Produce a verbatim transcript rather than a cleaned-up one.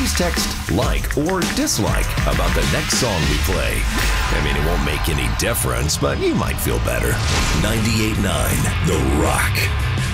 Please text like or dislike about the next song we play. I mean, it won't make any difference, but you might feel better. ninety-eight point nine The Rock.